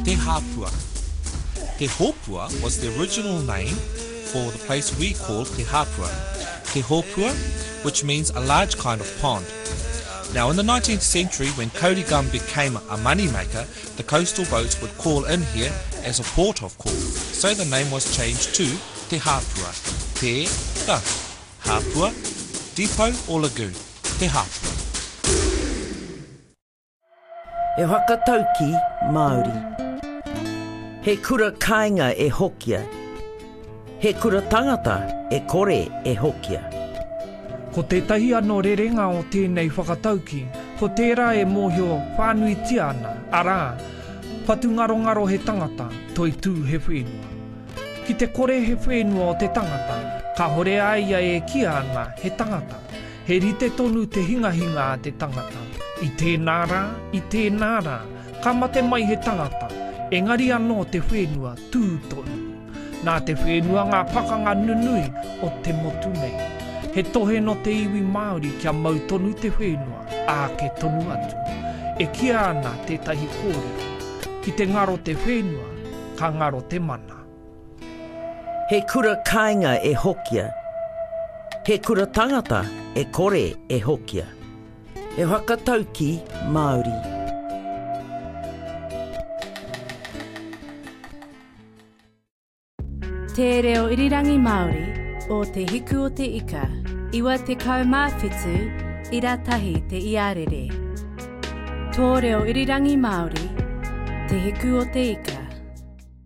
Te Hapua. Te Hopua was the original name for the place we call Te Hapua. Te Hopua, which means a large kind of pond. Now in the 19th century, when Kōrigum became a moneymaker, the coastal boats would call in here as a port of call. So the name was changed to Te Hapua. Te Ta Hapua, depot or lagoon. Te Hapua. E whakatauki Māori. He kura kāinga e hokia. He kura tangata e kore e hokia. Ko tētahi anō rerenga o tēnei whakatauki, ko tērā e mōhio whānuitia ana, arā, patu ngaro he tangata, toi tū he whenua. Ki te kore he whenua o te tangata, ka hore aia e kia ana he tangata, he rite tonu te hinga a te tangata. I tēnā rā, ka mate mai he tangata, engari anō te whenua tūtonu. Nā te whenua ngā pakanga nunui o te motu nei. He tohe no te iwi Māori kia mau tonu te whenua, a ke tonu atu. E kia ana tētahi kōrero. Ki te ngaro te whenua, ka ngaro te mana. He kura kāinga e hokia. He kura tangata e kore e hokia. E whakatauki Māori. Te reo irirangi Māori o te hiku o te ika, iwa te kaumāwhitu i ratahi te iarere. Tō reo irirangi Māori, te hiku o te ika,